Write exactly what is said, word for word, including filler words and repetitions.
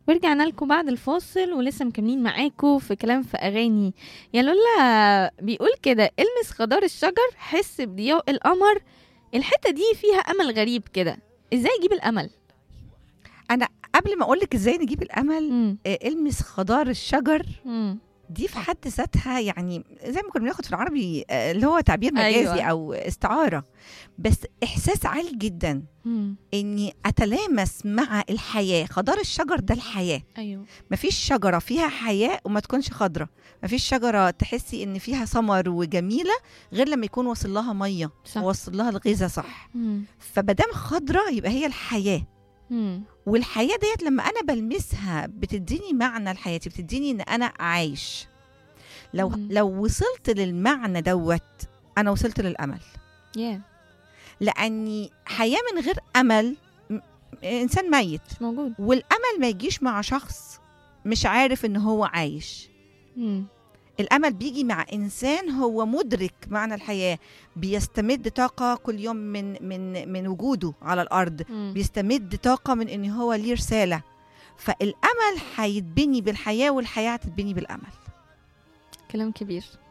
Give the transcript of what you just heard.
ورجعنا لكم بعد الفاصل ولسه مكملين معاكم في كلام في أغاني. يا لولا بيقول كده: المس خضار الشجر، حس بضياء القمر. الحتة دي فيها أمل غريب كده، ازاي اجيب الأمل؟ انا قبل ما اقولك ازاي نجيب الامل، مم. آه، المس خضار الشجر مم. دي في حد ذاتها يعني زي ما كنا بناخد في العربي، آه، اللي هو تعبير مجازي أيوة. او استعاره، بس احساس عالي جدا مم. اني اتلامس مع الحياه. خضار الشجر ده الحياه. أيوه. مفيش شجره فيها حياه وما تكونش خضره، مفيش شجره تحسي ان فيها ثمر وجميله غير لما يكون واصل لها ميه صح. ووصل لها الغذاء صح. مم. فمادام خضره يبقى هي الحياه. مم. والحياه ديت لما انا بلمسها بتديني معنى لحياتي، بتديني ان انا عايش. لو مم. لو وصلت للمعنى دوت انا وصلت للامل. ياه، لاني حياه من غير امل م- انسان ميت. مش موجود. والامل ما يجيش مع شخص مش عارف ان هو عايش. مم. الامل بيجي مع انسان هو مدرك معنى الحياه، بيستمد طاقه كل يوم من من من وجوده على الارض، مم. بيستمد طاقه من ان هو ليه رساله. فالامل هيتبني بالحياه والحياه هتتبني بالامل. كلام كبير.